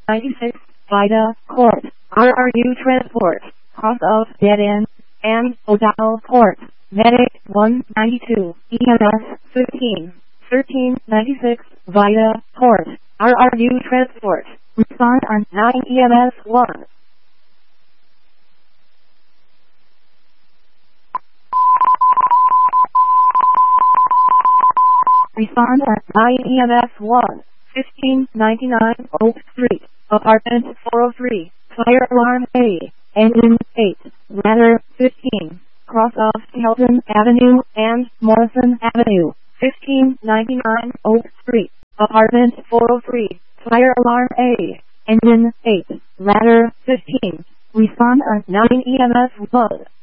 96, Vida Court, RRU Transport, Cross of Dead End, and O'Donnell Court, Medic 192, EMS 15, 1396, Vida Court, RRU Transport, respond on 9 EMS 1. Respond at 9 EMS 1, 1599 Oak Street, Apartment 403, Fire Alarm A, Engine 8, Ladder 15, Cross of Skelton Avenue and Morrison Avenue, 1599 Oak Street, Apartment 403, Fire Alarm A, Engine 8, Ladder 15. Respond at 9 EMS 1.